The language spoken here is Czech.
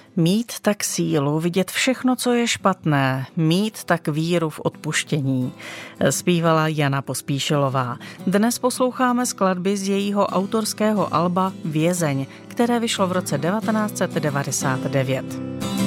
Mít tak sílu vidět všechno, co je špatné, mít tak víru v odpuštění, zpívala Jana Pospíšilová. Dnes posloucháme skladby z jejího autorského alba Vězeň, které vyšlo v roce 1999.